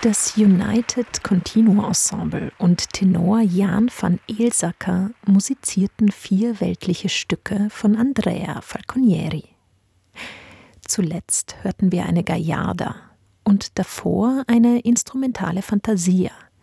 Das United Continuo Ensemble und Tenor Jan van Eelsacker musizierten 4 weltliche Stücke von Andrea Falconieri. Zuletzt hörten wir eine Gaillarda und davor eine instrumentale Fantasia